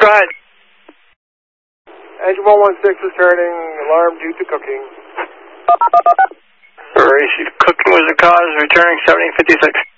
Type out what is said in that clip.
Go ahead. Engine 116 returning, alarm due to cooking. Cooking was the cause, returning 1756.